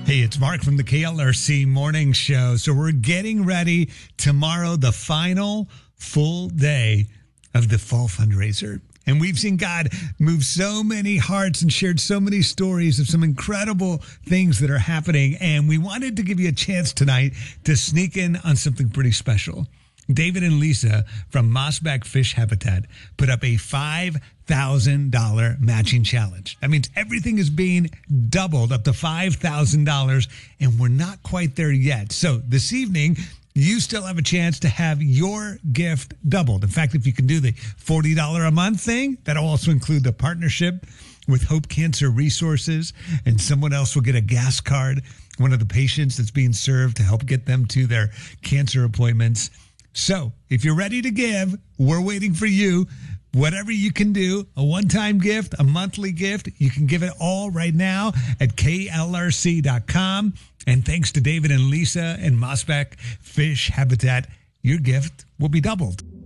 Hey, it's Mark from the KLRC Morning Show. So we're getting ready tomorrow, the final full day of the fall fundraiser. And we've seen God move so many hearts and shared so many stories of some incredible things that are happening. And we wanted to give you a chance tonight to sneak in on something pretty special. David and Lisa from Mossback Fish Habitat put up a $5,000 matching challenge. That means everything is being doubled up to $5,000, and we're not quite there yet. So this evening, you still have a chance to have your gift doubled. In fact, if you can do the $40 a month thing, that'll also include the partnership with Hope Cancer Resources, and someone else will get a gas card, one of the patients that's being served to help get them to their cancer appointments. So if you're ready to give, we're waiting for you. Whatever you can do, a one-time gift, a monthly gift, you can give it all right now at KLRC.com. And thanks to David and Lisa and Mossback Fish Habitat, your gift will be doubled.